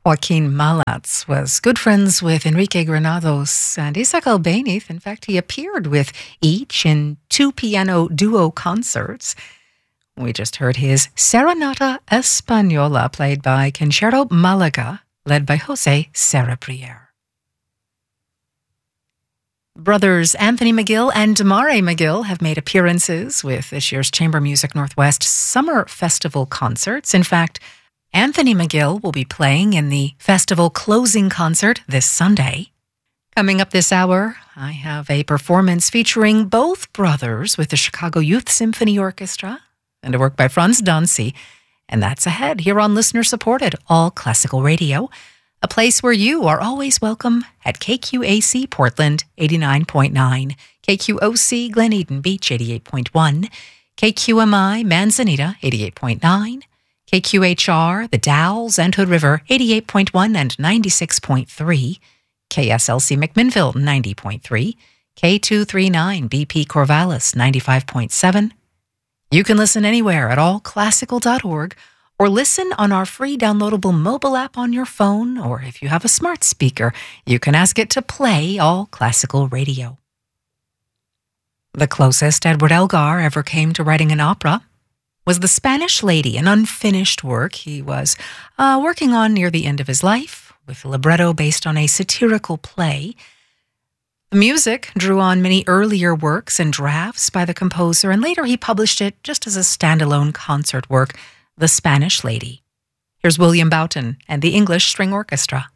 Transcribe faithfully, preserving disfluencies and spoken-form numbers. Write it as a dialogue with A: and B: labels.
A: Joaquin Malats was good friends with Enrique Granados and Isaac Albéniz. In fact, he appeared with each in two piano duo concerts. We just heard his Serenata Española, played by Concerto Malaga, led by Jose Serrabrier. Brothers Anthony McGill and Damare McGill have made appearances with this year's Chamber Music Northwest Summer Festival concerts. In fact, Anthony McGill will be playing in the festival closing concert this Sunday. Coming up this hour, I have a performance featuring both brothers with the Chicago Youth Symphony Orchestra and a work by Franz Dancy. And that's ahead here on listener-supported All Classical Radio, a place where you are always welcome at K Q A C Portland eighty-nine point nine, K Q O C Glen Eden Beach eighty-eight point one, K Q M I Manzanita eighty-eight point nine, K Q H R, The Dalles and Hood River, eighty-eight point one and ninety-six point three, K S L C McMinnville, ninety point three, K two thirty-nine B P Corvallis, ninety-five point seven. You can listen anywhere at all classical dot org or listen on our free downloadable mobile app on your phone, or if you have a smart speaker, you can ask it to play All Classical Radio. The closest Edward Elgar ever came to writing an opera was The Spanish Lady, an unfinished work he was uh, working on near the end of his life, with a libretto based on a satirical play. The music drew on many earlier works and drafts by the composer, and later he published it just as a standalone concert work, The Spanish Lady. Here's William Boughton and the English String Orchestra.